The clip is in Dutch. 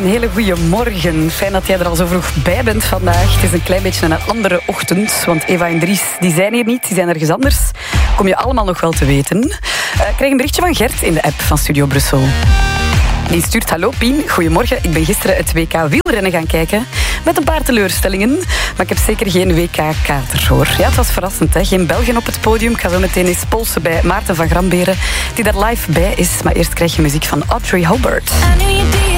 een hele goede morgen. Fijn dat jij er al zo vroeg bij bent vandaag. Het is een klein beetje een andere ochtend, want Eva en Dries die zijn hier niet, die zijn ergens anders. Kom je allemaal nog wel te weten. Ik krijg een berichtje van Gert in de app van Studio Brussel. Die stuurt: hallo Pien, goedemorgen. Ik ben gisteren het WK wielrennen gaan kijken met een paar teleurstellingen. Maar ik heb zeker geen WK-kater, hoor. Ja, het was verrassend, hè? Geen Belgen op het podium. Ik ga zo meteen eens polsen bij Maarten van Gramberen, die daar live bij is. Maar eerst krijg je muziek van Audrey Hobart. I knew you'd be